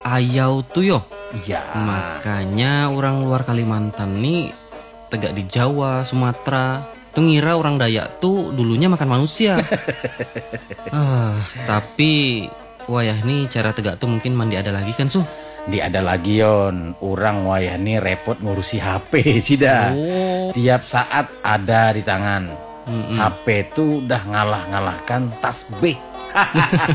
Ayau tuh yo. Iya. Makanya orang luar Kalimantan nih tegak di Jawa, Sumatera tuh ngira orang Dayak tuh dulunya makan manusia. Tapi wayah nih cara tegak tuh mungkin mandi ada lagi kan Di ada lagi yon, orang wayah nih repot ngurusi HP sih dah. Oh. Tiap saat ada di tangan. Mm-mm. HP tuh udah ngalah-ngalahkan tasbih.